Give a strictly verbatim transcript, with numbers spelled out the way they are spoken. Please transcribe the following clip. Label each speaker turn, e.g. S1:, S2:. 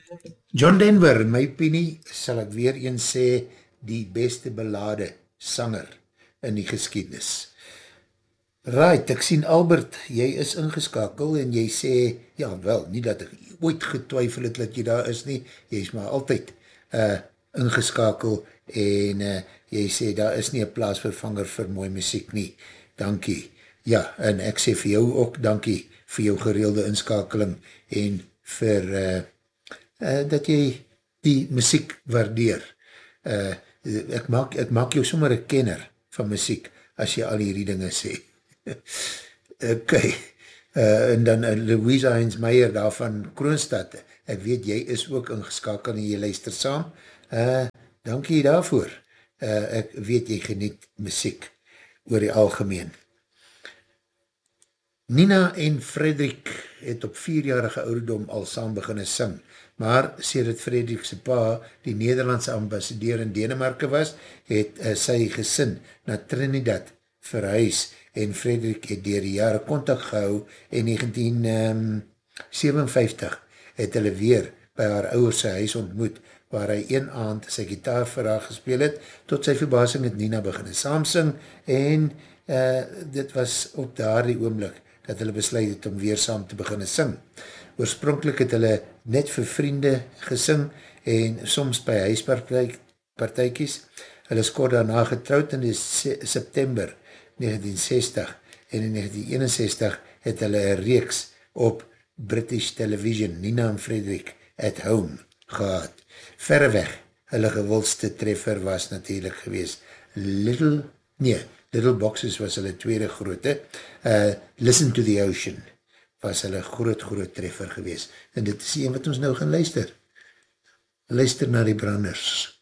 S1: John Denver, in my opinie, sal ek weer eens sê, die beste ballade sanger in die geskiedenis. Right, ek sien Albert, jy is ingeskakel en jy sê, ja wel, nie dat ek ooit getwyfel het dat jy daar is nie, jy is maar altyd uh, ingeskakel en uh, jy sê, daar is nie een plaasvervanger vir mooi muziek nie, dankie. Ja, en ek sê vir jou ook dankie vir jou gereelde inskakeling en vir uh, uh, dat jy die muziek waardeer. Uh, ek, maak, ek maak jou sommer een kenner van muziek as jy al hierdie dinge sê. Ok, uh, en dan uh, Louise Heinz Meyer daar van Kroonstad, ek weet jy is ook ingeskakel en jy luister saam, uh, dankie daarvoor, uh, ek weet jy geniet muziek oor die algemeen. Nina en Frederik het op vierjarige ouderdom al saam beginne sing, maar sedert Frederik se pa die Nederlandse ambassadeur in Denemarke was, het uh, sy gesin na Trinidad verhuis en Frederik het dier die jare kontak gehou en negentien sewenvyftig het hulle weer by haar ouerse huis ontmoet, waar hy een aand sy gitaar vir haar gespeel het, tot sy verbasing het Nina beginne saamsing en uh, dit was op daardie oomblik dat hulle besluit het om weer saam te beginne sing. Oorspronkelijk het hulle net vir vriende gesing en soms by huispartijkies. Hulle is kort daarna getrouwd in September negentien sestig en in negentien eenenzestig het hulle een reeks op British Television, Nina en Frederik at Home, gehad. Verreweg, hulle gewildste treffer was natuurlijk geweest. Little, nee, Little Boxes was hulle tweede groote. Uh, Listen to the Ocean was hulle groot, groot treffer geweest. En dit is een wat ons nou gaan luister. Luister na die branders.